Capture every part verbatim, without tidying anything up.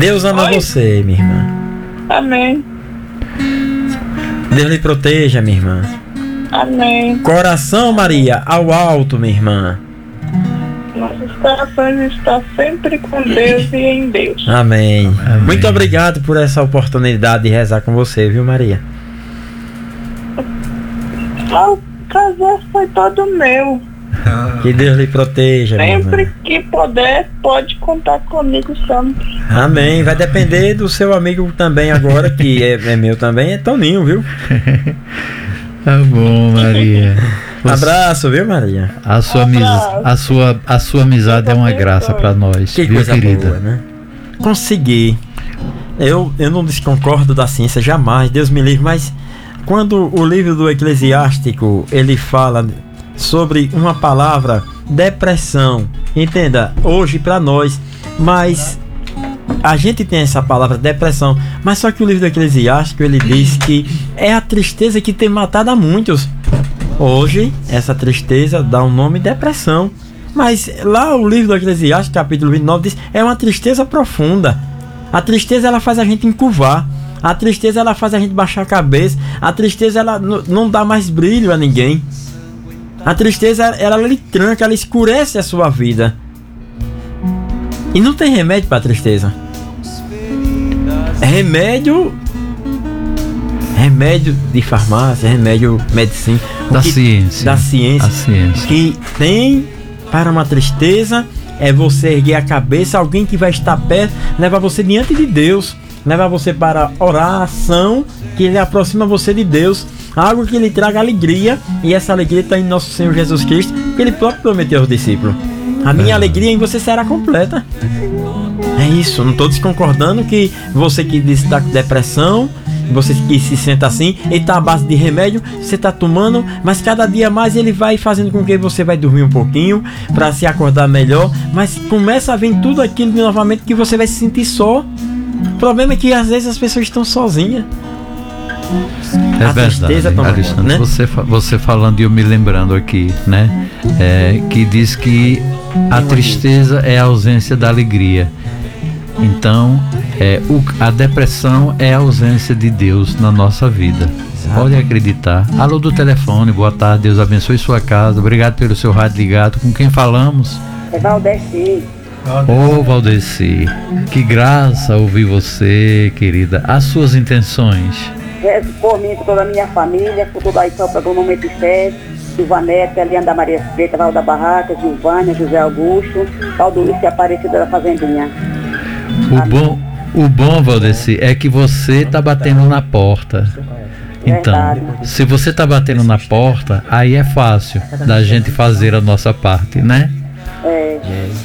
Deus ama Oi? você, minha irmã. Amém. Deus lhe proteja, minha irmã. Amém. Coração, Maria, ao alto, minha irmã. Nossos corações estão sempre com Deus e em Deus. Amém. Amém. Muito obrigado por essa oportunidade de rezar com você, viu, Maria? O prazer foi todo meu. Que Deus lhe proteja, minha irmã. Sempre que puder, pode contar comigo sempre. Amém. Vai depender do seu amigo também agora, que é, é meu também, é Toninho, viu? Tá bom, Maria. Você- Abraço, viu, Maria? A sua, amizade, a sua, a sua amizade é uma graça pra nós, Que viu, coisa querida? boa, né? Consegui. Eu, eu não desconcordo da ciência jamais, Deus me livre, mas quando o livro do Eclesiástico, ele fala sobre uma palavra, depressão, entenda, hoje pra nós, mas a gente tem essa palavra depressão, mas só que o livro do Eclesiástico, ele diz que é a tristeza que tem matado a muitos. Hoje, essa tristeza dá o nome depressão. Mas lá o livro do Eclesiastes, capítulo vinte e nove, diz é uma tristeza profunda. A tristeza, ela faz a gente encurvar. A tristeza, ela faz a gente baixar a cabeça. A tristeza, ela n- não dá mais brilho a ninguém. A tristeza, ela, ela lhe tranca, ela escurece a sua vida. E não tem remédio para a tristeza. Remédio... Remédio de farmácia, remédio medicina. o Da que- ciência. Da ciência. A ciência. Que tem para uma tristeza é você erguer a cabeça, alguém que vai estar perto, levar você diante de Deus, levar você para oração, que ele aproxima você de Deus, algo que lhe traga alegria, e essa alegria está em nosso Senhor Jesus Cristo, que ele próprio prometeu aos discípulos. A minha É. alegria em você será completa. É isso, não estou desconcordando que você que está com depressão, você que se senta assim, ele está à base de remédio, você está tomando, mas cada dia mais ele vai fazendo com que você vai dormir um pouquinho, para se acordar melhor, mas começa a vir tudo aquilo de novamente que você vai se sentir só. O problema é que às vezes as pessoas estão sozinhas. É A tristeza verdade, toma Alexandre, conta, né? você, fa- você falando e eu me lembrando aqui, né? É, que diz que a tristeza é a ausência da alegria. Então, é, o, a depressão é a ausência de Deus na nossa vida. Pode acreditar. Alô do telefone, boa tarde, Deus abençoe sua casa. Obrigado pelo seu rádio ligado. Com quem falamos? É Valdeci. Ô, Valdeci, que graça ouvir você, querida. As suas intenções. Rezo por mim, por toda a minha família, por toda a Itão, do nome de Fé, Silvanete, Eliana da Maria Preta, Val da Barraca, Gilvânia, José Augusto, Valdoício e Aparecida da Fazendinha. O bom, o bom, Valdeci, é que você tá batendo na porta. Então, Verdade. se você tá batendo na porta, aí é fácil da gente fazer a nossa parte, né? É,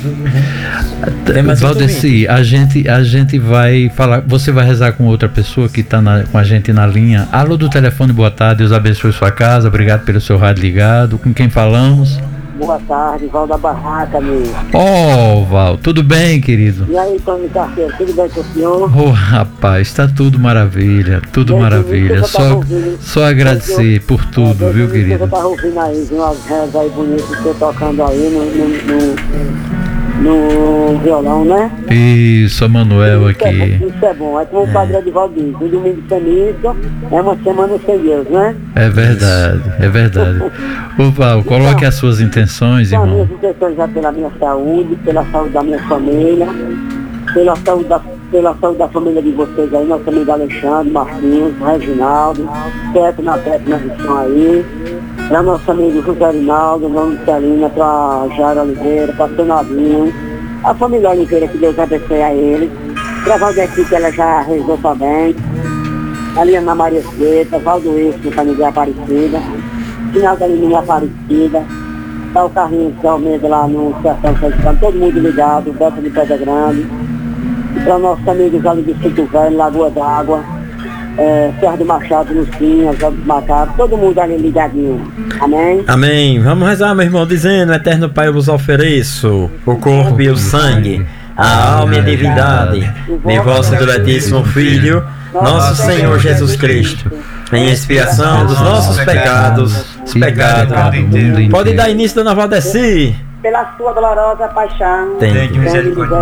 Tem mais um Valdeci, a gente, a gente vai falar. Você vai rezar com outra pessoa que está com a gente na linha. Alô do telefone, boa tarde, Deus abençoe sua casa. Obrigado pelo seu rádio ligado. Com quem falamos? boa tarde, Val da Barraca, meu. Ó, oh, Val, tudo bem, querido? E aí, Tony Carteiro, tudo bem com o senhor? Ô, oh, rapaz, tá tudo maravilha, tudo Desde maravilha. o início eu Só, tava ouvindo. só agradecer por tudo, É, viu, desde o início querido? Eu tava ouvindo aí, viu, umas rezas aí bonitas que você tocando aí no, no, no, no violão, né? Isso, a Manuel Isso é aqui. bom, isso é bom. Aí como o padre Edivaldo diz, o domingo sem missa é uma semana sem Deus, né? É verdade, é verdade. Ô, Val, coloque as suas intenções, Então, irmão. minhas intenções já pela minha saúde, pela saúde da minha família, pela saúde da, pela saúde da família de vocês aí, nosso amigo Alexandre, Marquinhos, Reginaldo, Pepe na Pepe na edição aí, para nosso amigo José Rinaldo, Dona Celina, para Jairo Oliveira, para Tonadinho, a família Oliveira, que Deus abençoe a ele, para Valdeci, que ela já rezou também, a Liana Maria Preta, Valdoício, família Aparecida, final da linha Aparecida, tá o Carlinhos de Almeida lá no Sertão Sertão, todo mundo ligado, Beto de Pedra Grande, e para nossos amigos ali de Sítio Velho, Lagoa d'Água, é, Serra do Machado, Lucinha, Zé do Macado, todo mundo ali ligadinho, amém? Amém. Vamos rezar, meu irmão, dizendo: Eterno Pai, eu vos ofereço o corpo e o sangue, a alma e a divindade de vosso diletíssimo Filho, nosso Senhor Jesus Cristo, em expiação dos nossos pecados, os pecados. Pode dar início, dona Valdeci. Pela sua dolorosa paixão, Tem. tenha misericórdia